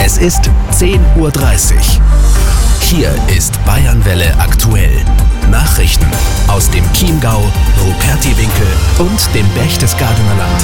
Es ist 10:30 Uhr. Hier ist Bayernwelle aktuell. Nachrichten aus dem Chiemgau, Rupertiwinkel und dem Berchtesgadener Land.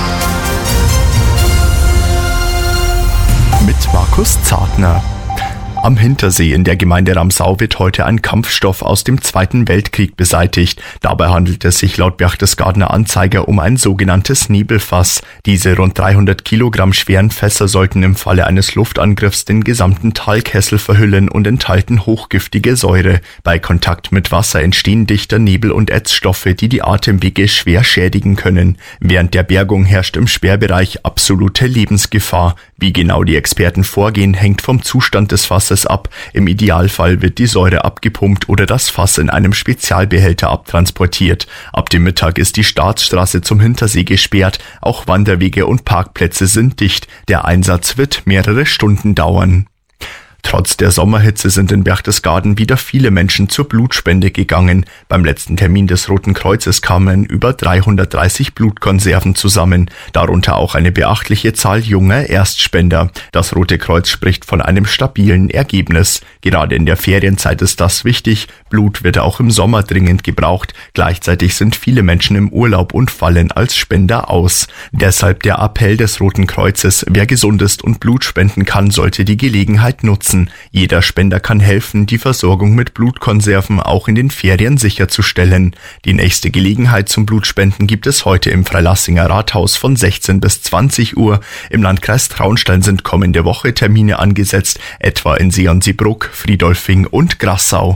Mit Markus Zartner. Am Hintersee in der Gemeinde Ramsau wird heute ein Kampfstoff aus dem Zweiten Weltkrieg beseitigt. Dabei handelt es sich laut Berchtesgadener Anzeiger um ein sogenanntes Nebelfass. Diese rund 300 Kilogramm schweren Fässer sollten im Falle eines Luftangriffs den gesamten Talkessel verhüllen und enthalten hochgiftige Säure. Bei Kontakt mit Wasser entstehen dichter Nebel und Ätzstoffe, die die Atemwege schwer schädigen können. Während der Bergung herrscht im Sperrbereich absolute Lebensgefahr. Wie genau die Experten vorgehen, hängt vom Zustand des Fasses ab. Im Idealfall wird die Säure abgepumpt oder das Fass in einem Spezialbehälter abtransportiert. Ab dem Mittag ist die Staatsstraße zum Hintersee gesperrt. Auch Wanderwege und Parkplätze sind dicht. Der Einsatz wird mehrere Stunden dauern. Trotz der Sommerhitze sind in Berchtesgaden wieder viele Menschen zur Blutspende gegangen. Beim letzten Termin des Roten Kreuzes kamen über 330 Blutkonserven zusammen, darunter auch eine beachtliche Zahl junger Erstspender. Das Rote Kreuz spricht von einem stabilen Ergebnis. Gerade in der Ferienzeit ist das wichtig. Blut wird auch im Sommer dringend gebraucht. Gleichzeitig sind viele Menschen im Urlaub und fallen als Spender aus. Deshalb der Appell des Roten Kreuzes: Wer gesund ist und Blut spenden kann, sollte die Gelegenheit nutzen. Jeder Spender kann helfen, die Versorgung mit Blutkonserven auch in den Ferien sicherzustellen. Die nächste Gelegenheit zum Blutspenden gibt es heute im Freilassinger Rathaus von 16 bis 20 Uhr. Im Landkreis Traunstein sind kommende Woche Termine angesetzt, etwa in Seeonsybruck, Friedolfing und Grassau.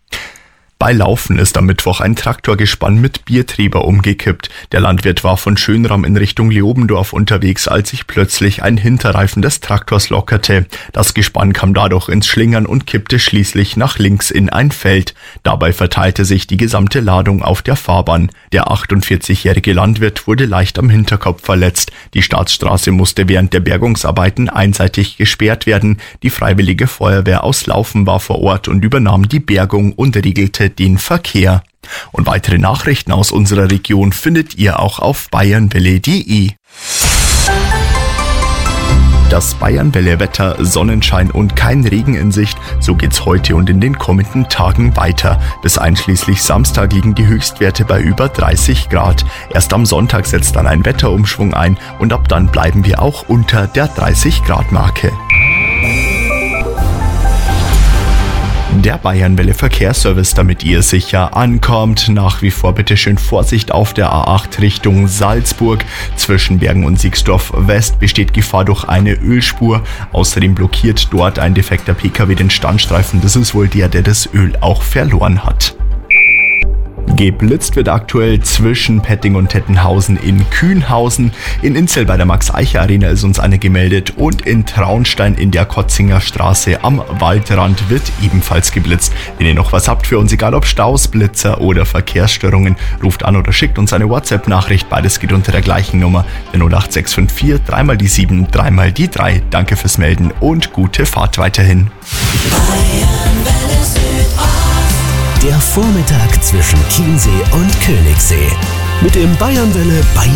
Bei Laufen ist am Mittwoch ein Traktorgespann mit Biertreber umgekippt. Der Landwirt war von Schönram in Richtung Leobendorf unterwegs, als sich plötzlich ein Hinterreifen des Traktors lockerte. Das Gespann kam dadurch ins Schlingern und kippte schließlich nach links in ein Feld. Dabei verteilte sich die gesamte Ladung auf der Fahrbahn. Der 48-jährige Landwirt wurde leicht am Hinterkopf verletzt. Die Staatsstraße musste während der Bergungsarbeiten einseitig gesperrt werden. Die Freiwillige Feuerwehr aus Laufen war vor Ort und übernahm die Bergung und regelte den Verkehr. Und weitere Nachrichten aus unserer Region findet ihr auch auf bayernwelle.de. Das Bayernwelle-Wetter, Sonnenschein und kein Regen in Sicht. So geht's heute und in den kommenden Tagen weiter. Bis einschließlich Samstag liegen die Höchstwerte bei über 30 Grad. Erst am Sonntag setzt dann ein Wetterumschwung ein und ab dann bleiben wir auch unter der 30-Grad-Marke. Der Bayernwelle Verkehrsservice, damit ihr sicher ankommt. Nach wie vor bitte schön Vorsicht auf der A8 Richtung Salzburg. Zwischen Bergen und Siegsdorf West besteht Gefahr durch eine Ölspur. Außerdem blockiert dort ein defekter PKW den Standstreifen. Das ist wohl der das Öl auch verloren hat. Geblitzt wird aktuell zwischen Petting und Tettenhausen in Kühnhausen. In Inzell bei der Max-Eicher-Arena ist uns eine gemeldet und in Traunstein in der Kotzinger Straße am Waldrand wird ebenfalls geblitzt. Wenn ihr noch was habt für uns, egal ob Staus, Blitzer oder Verkehrsstörungen, ruft an oder schickt uns eine WhatsApp-Nachricht. Beides geht unter der gleichen Nummer, der 08654 3 die 7 3 die 3. Danke fürs Melden und gute Fahrt weiterhin. Der Vormittag zwischen Chiemsee und Königssee. Mit dem Bayernwelle